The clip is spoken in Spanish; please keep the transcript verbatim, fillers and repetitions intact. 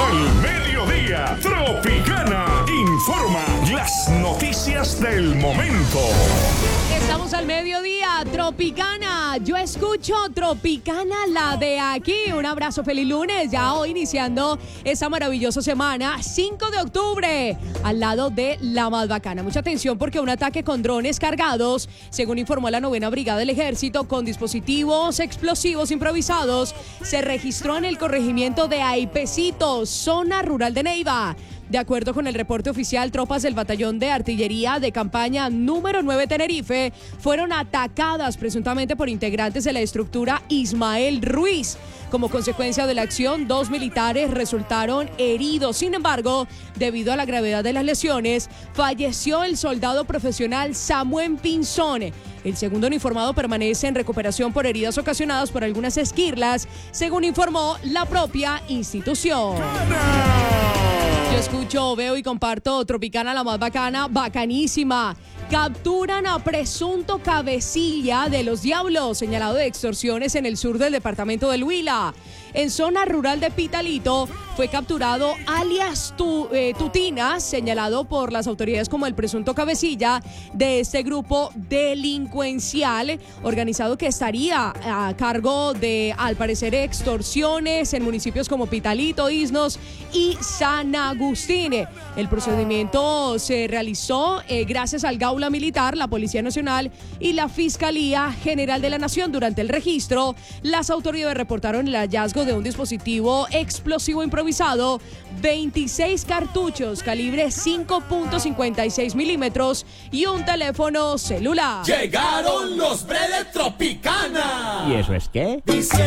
Al mediodía, Tropicana informa las noticias del momento. Estamos al mediodía, Tropicana. Yo escucho Tropicana, la de aquí. Un abrazo, feliz lunes. Ya hoy iniciando esta maravillosa semana, cinco de octubre, al lado de la más bacana. Mucha atención porque un ataque con drones cargados, según informó la novena Brigada del Ejército, con dispositivos explosivos improvisados, se registró en el corregimiento de Aipecito, zona rural de Neiva. De acuerdo con el reporte oficial, tropas del Batallón de Artillería de Campaña número nueve Tenerife fueron atacadas presuntamente por integrantes de la estructura Ismael Ruiz. Como consecuencia de la acción, dos militares resultaron heridos. Sin embargo, debido a la gravedad de las lesiones, falleció el soldado profesional Samuel Pinzón. El segundo uniformado permanece en recuperación por heridas ocasionadas por algunas esquirlas, según informó la propia institución. Yo escucho, veo y comparto Tropicana, la más bacana, bacanísima. Capturan a presunto cabecilla de los Diablos, señalado de extorsiones en el sur del departamento del Huila. En zona rural de Pitalito fue capturado alias tu, eh, Tutinas, señalado por las autoridades como el presunto cabecilla de este grupo delincuencial organizado que estaría a cargo de, al parecer, extorsiones en municipios como Pitalito, Isnos y San Agustín. El procedimiento se realizó eh, gracias al Gaula Militar, la Policía Nacional y la Fiscalía General de la Nación. Durante el registro, las autoridades reportaron el hallazgo de un dispositivo explosivo improvisado, veintiséis cartuchos calibre cinco punto cincuenta y seis milímetros y un teléfono celular. Llegaron los bre de Tropicana. ¿Y eso es qué? Dice